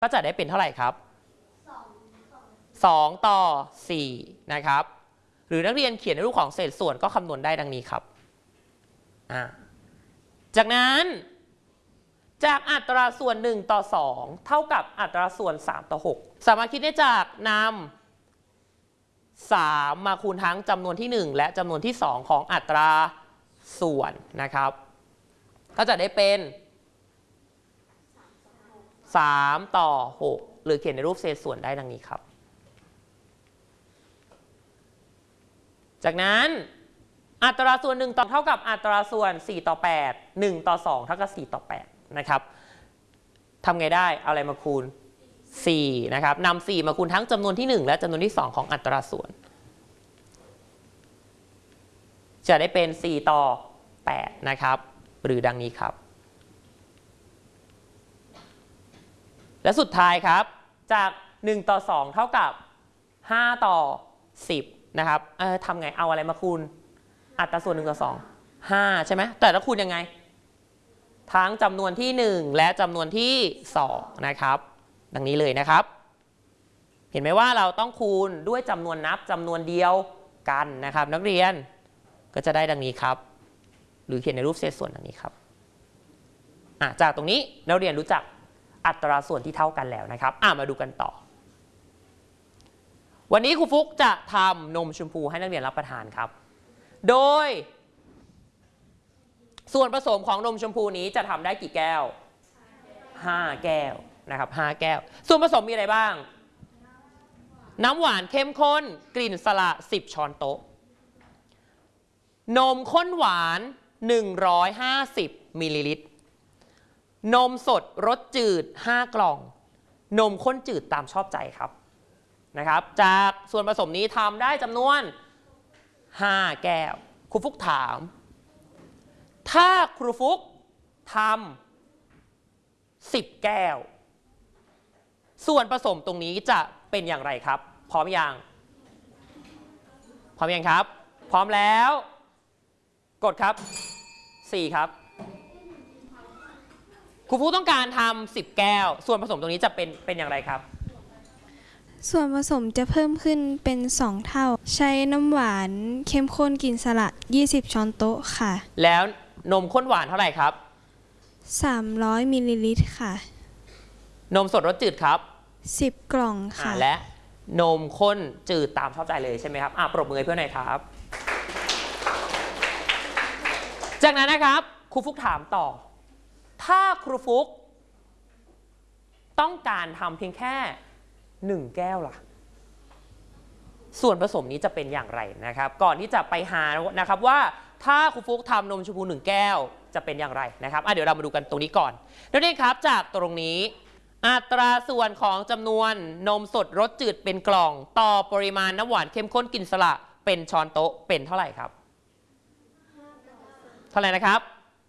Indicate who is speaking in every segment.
Speaker 1: ก็จะได้เป็นเท่าไหร่ครับ2 ต่อ 4นะครับหรือนักเรียนเขียนในรูปของเศษส่วนก็คำนวณได้ดังนี้ครับจากนั้นจากอัตราส่วน1 ต่อ 2เท่ากับอัตราส่วน3 ต่อ 6สามารถคิดได้จากนำ3มาคูณทั้งจำนวนที่1และจำนวนที่2ของอัตราส่วนนะครับก็จะได้เป็น3 ต่อ 6หรือเขียนในรูปเศษส่วนได้ดังนี้ครับจากนั้นอัตราส่วน1ต่อเท่ากับอัตราส่วน4 ต่อ 8 1 ต่อ 2เท่ากับ4 ต่อ 8นะครับทำไงได้เอาอะไรมาคูณ4นะครับนำ4มาคูณทั้งจำนวนที่1และจำนวนที่2ของอัตราส่วนจะได้เป็น4 ต่อ 8นะครับหรือดังนี้ครับและสุดท้ายครับจาก1 ต่อ 2เท่ากับ5 ต่อ 10นะครับทำไงเอาอะไรมาคูณอัตราส่วน1 ต่อ 2 5ใช่ไหมแต่ถ้าคูณยังไงทั้งจำนวนที่1และจำนวนที่2นะครับดังนี้เลยนะครับเห็นไหมว่าเราต้องคูณด้วยจำนวนนับจำนวนเดียวกันนะครับนักเรียนก็จะได้ดังนี้ครับหรือเขียนในรูปเศษส่วนดังนี้ครับจากตรงนี้นักเรียนรู้จักอัตราส่วนที่เท่ากันแล้วนะครับมาดูกันต่อวันนี้ครูฟุกจะทำนมชมพูให้นักเรียนรับประทานครับโดยส่วนผสมของนมชมพูนี้จะทำได้กี่แก้ว5 แก้วนะครับ5 แก้วส่วนผสมมีอะไรบ้างน้ำหวานเข้มข้นกลิ่นสละ10 ช้อนโต๊ะนมข้นหวาน150 มิลลิลิตรนมสดรสจืด5 กล่องนมข้นจืดตามชอบใจครับนะครับจากส่วนผสมนี้ทำได้จำนวน5 แก้วครูฟุกถามถ้าครูฟุกทำ10 แก้วส่วนผสมตรงนี้จะเป็นอย่างไรครับพร้อมยังครับพร้อมแล้วกดครับ4ครับครูฟุกต้องการทำ10 แก้วส่วนผสมตรงนี้จะเป็นอย่างไรครับ
Speaker 2: ส่วนผสมจะเพิ่มขึ้นเป็น2 เท่าใช้น้ำหวานเข้มข้นกลิ่นสละ20 ช้อนโต๊ะค่ะ
Speaker 1: แล้วนมข้นหวานเท่าไหร่ครับ
Speaker 2: 300 มิลลิลิตรค่ะ
Speaker 1: นมสดรสจืดครับ
Speaker 2: 10 กล่องค่ะ
Speaker 1: และนมข้นจืดตามชอบใจเลยใช่ไหมครับปรบมือให้เพื่อนหน่อยครับจากนั้นนะครับครูฟุกถามต่อถ้าครูฟุกต้องการทำเพียงแค่1 แก้วล่ะส่วนผสมนี้จะเป็นอย่างไรนะครับก่อนที่จะไปหานะครับว่าถ้าครูฟุกทำนมชมพู1 แก้วจะเป็นอย่างไรนะครับเดี๋ยวเรามาดูกันตรงนี้ก่อนนักเรียนครับจากตรงนี้อัตราส่วนของจำนวนนมสดรสจืดเป็นกล่องต่อปริมาณน้ำหวานเข้มข้นกลิ่นสละเป็นช้อนโต๊ะเป็นเท่าไหร่ครับเท่าไหร่นะครับ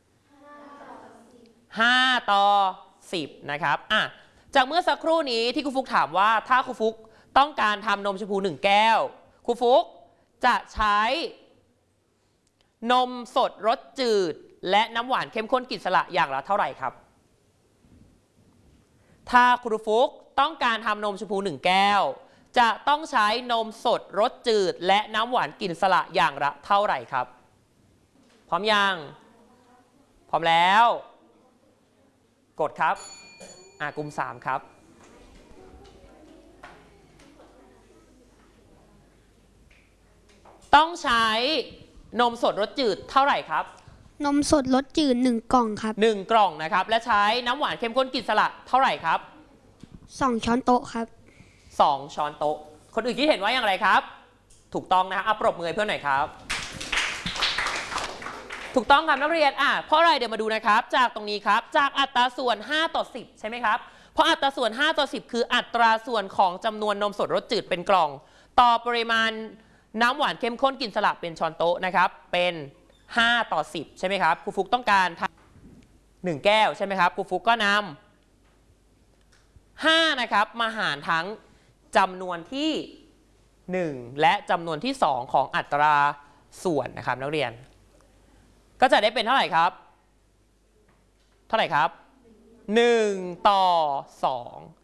Speaker 1: 5 ต่อ 10นะครับจากเมื่อสักครู่นี้ที่ครูฟุกถามว่าถ้าครูฟุกต้องการทำนมชมพู1 แก้วครูฟุกจะใช้นมสดรสจืดและน้ำหวานเข้มข้นกลิ่นสละอย่างละเท่าไหร่ครับถ้าครูฟุกต้องการทำนมชมพู1 แก้วจะต้องใช้นมสดรสจืดและน้ำหวานกลิ่นสละอย่างละเท่าไหร่ครับพร้อมยังพร้อมแล้วกดครับกลุ่ม3ครับต้องใช้นมสดรสจืดเท่าไหร่ครับ
Speaker 3: นมสดรสจืด1 กล่องครับ
Speaker 1: 1 กล่องนะครับและใช้น้ำหวานเข้มข้นกลิ่นสละเท่าไหร่ครับ
Speaker 3: 2 ช้อนโต๊ะครับ
Speaker 1: 2 ช้อนโต๊ะคนอื่นคิดเห็นว่าอย่างไรครับถูกต้องนะครับปรบมือให้เพื่อนหน่อยครับถูกต้องครับนักเรียนเพราะอะไรเดี๋ยวมาดูนะครับจากตรงนี้ครับจากอัตราส่วน5 ต่อ 10ใช่ไหมครับเพราะอัตราส่วน5 ต่อ 10คืออัตราส่วนของจำนวนนมสดรสจืดเป็นกล่องต่อปริมาณน้ำหวานเข้มข้นกลิ่นสละเป็นช้อนโต๊ะนะครับเป็น5 ต่อ 10ใช่ไหมครับครูฟุกต้องการ1 แก้วใช่ไหมครับครูฟุกก็นำ5นะครับมาหารทั้งจำนวนที่1และจำนวนที่2ของอัตราส่วนนะครับนักเรียนก็จะได้เป็นเท่าไหร่ครับ1 ต่อ 2